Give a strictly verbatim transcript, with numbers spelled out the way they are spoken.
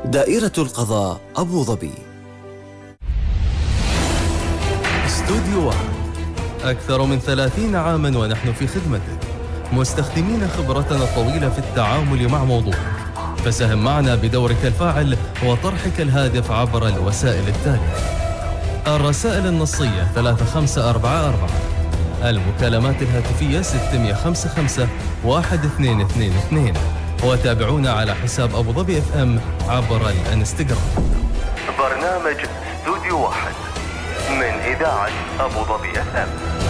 دائرة القضاء أبو ظبي. استوديو واحد، أكثر من ثلاثين عاماً ونحن في خدمتك، مستخدمين خبرتنا الطويلة في التعامل مع موضوعك، فساهم معنا بدورك الفاعل وطرحك الهادف عبر الوسائل التالية: الرسائل النصية ثلاثة خمسة أربعة أربعة، المكالمات الهاتفية ستمئة وخمسة وخمسين واحد اثنين اثنين اثنين، وتابعونا على حساب أبو ظبي اف ام عبر الانستغرام. برنامج استوديو واحد من إذاعة أبو ظبي اف ام.